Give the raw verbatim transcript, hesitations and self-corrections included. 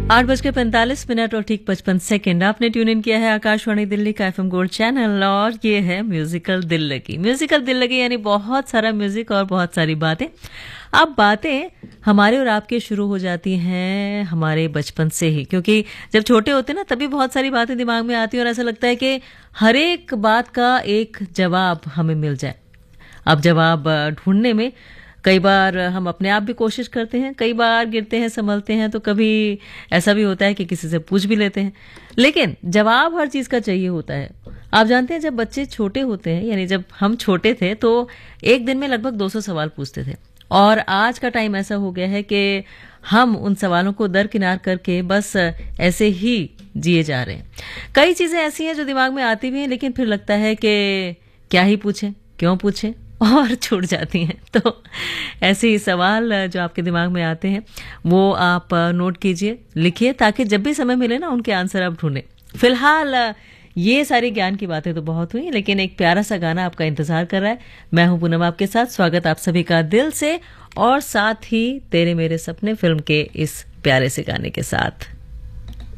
आठ बज के पैंतालीस मिनट और ठीक पचपन सेकेंड आपने ट्यून इन किया है आकाशवाणी दिल्ली का एफएम गोल्ड चैनल और ये है म्यूजिकल दिल लगी। म्यूजिकल दिल लगी यानी बहुत सारा म्यूजिक और बहुत सारी बातें। अब बातें हमारे और आपके शुरू हो जाती हैं हमारे बचपन से ही, क्योंकि जब छोटे होते हैं ना तभी बहुत सारी बातें दिमाग में आती हैं और ऐसा लगता है कि हर एक बात का एक जवाब हमें मिल जाए। अब जवाब ढूंढने में कई बार हम अपने आप भी कोशिश करते हैं, कई बार गिरते हैं संभलते हैं, तो कभी ऐसा भी होता है कि किसी से पूछ भी लेते हैं, लेकिन जवाब हर चीज़ का चाहिए होता है। आप जानते हैं जब बच्चे छोटे होते हैं, यानी जब हम छोटे थे तो एक दिन में लगभग दो सौ सवाल पूछते थे, और आज का टाइम ऐसा हो गया है कि हम उन सवालों को दरकिनार करके बस ऐसे ही जिए जा रहे हैं। कई चीज़ें ऐसी हैं जो दिमाग में आती भी हैं, लेकिन फिर लगता है कि क्या ही पूछें, क्यों पूछें, और छूट जाती हैं। तो ऐसे ही सवाल जो आपके दिमाग में आते हैं वो आप नोट कीजिए, लिखिए, ताकि जब भी समय मिले ना उनके आंसर आप ढूंढें। फिलहाल ये सारी ज्ञान की बातें तो बहुत हुई, लेकिन एक प्यारा सा गाना आपका इंतजार कर रहा है। मैं हूं पूनम आपके साथ, स्वागत आप सभी का दिल से, और साथ ही तेरे मेरे सपने फिल्म के इस प्यारे से गाने के साथ।